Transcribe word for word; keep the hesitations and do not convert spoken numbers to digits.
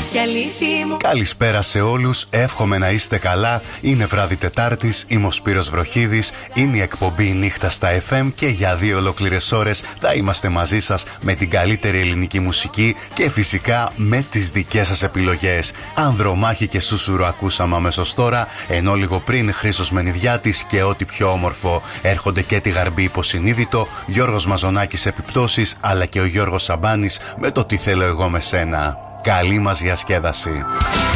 κι αλήθεια μου. Καλησπέρα σε όλους, εύχομαι να είστε καλά. Είναι βράδυ Τετάρτης, είμαι ο Σπύρος Βροχίδης. Είναι η εκπομπή Νύχτα στα εφ εμ και για δύο ολόκληρες ώρες θα είμαστε μαζί σας με την καλύτερη ελληνική μουσική και φυσικά με τις δικές σας επιλογές. Ανδρομάχη και Σούσουρο ακούσαμε αμέσως τώρα, ενώ λίγο πριν Χρήστος Μενιδιάτης και ό,τι πιο όμορφο. Έρχονται και τη Γαρμπή Υποσυνείδητο, Γιώργος Μαζονάκης Επιπτώσεις, αλλά και ο Γιώργος Σαμπάνης με το Τι θέλω εγώ με σένα. Καλή μας διασκέδαση.